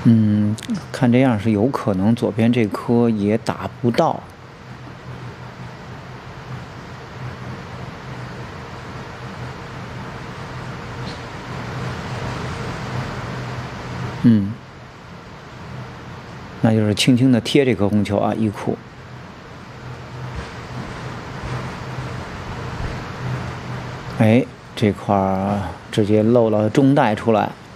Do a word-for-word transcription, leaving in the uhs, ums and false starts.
嗯，看这样是有可能左边这颗也打不到。嗯，那就是轻轻的贴这颗红球啊，一库。哎，这块儿直接漏了中带出来。